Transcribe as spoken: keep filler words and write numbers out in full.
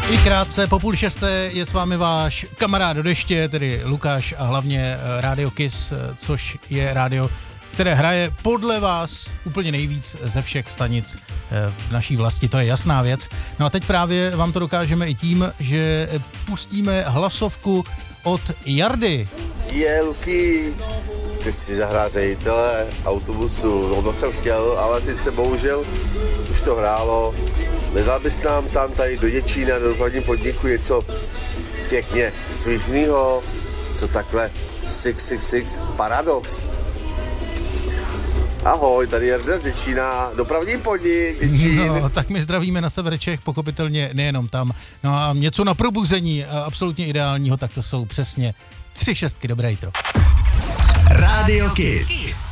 I krátce po půl šesté je s vámi váš kamarád do deště, tedy Lukáš a hlavně Rádio Kiss, což je rádio, které hraje podle vás úplně nejvíc ze všech stanic v naší vlasti, to je jasná věc. No a teď právě vám to dokážeme i tím, že pustíme hlasovku od Jardy. Je, Luky, ty jsi zahrát ředitele autobusu, no to jsem chtěl, ale sice bohužel už to hrálo. Nedal bys nám tam tady do Děčína, do dopravním podniku něco pěkně svižnýho, co takhle šest set šedesát šest Paradox. Ahoj, tady Jarda z Děčína, dopravní podnik, Děčín. No, tak my zdravíme na sever Čech, pochopitelně nejenom tam. No a něco na probuzení absolutně ideálního, tak to jsou přesně tři šestky, dobré jitro. Rádio Kiss.